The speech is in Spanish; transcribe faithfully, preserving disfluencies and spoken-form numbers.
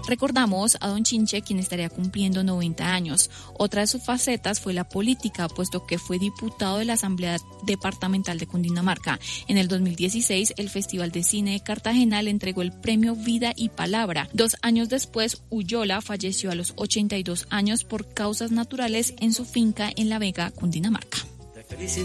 Recordamos a don Chinche, quien estaría cumpliendo noventa años. Otra de sus facetas fue la política, puesto que fue diputado de la Asamblea Departamental de Cundinamarca. En el dos mil dieciséis, el Festival de Cine de Cartagena le entregó el premio Vida y Palabra. Dos años después, Ullola falleció a los ochenta y dos años por causas naturales en su finca en La Vega, Cundinamarca.